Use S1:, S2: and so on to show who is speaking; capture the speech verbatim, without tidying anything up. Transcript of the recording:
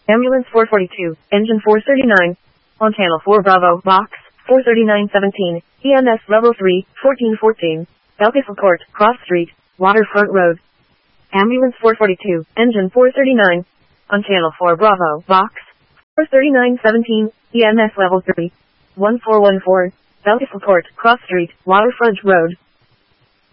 S1: Ambulance four forty-two, engine four thirty-nine. On channel four Bravo, box, four thirty-nine seventeen, E M S level three, fourteen fourteen. Bountiful Court, Cross Street, Waterfront Road. Ambulance four forty-two, engine four thirty-nine. On channel four Bravo, box, four thirty-nine seventeen, E M S level three, one four one four. Bountiful Court, Cross Street, Waterfront Road.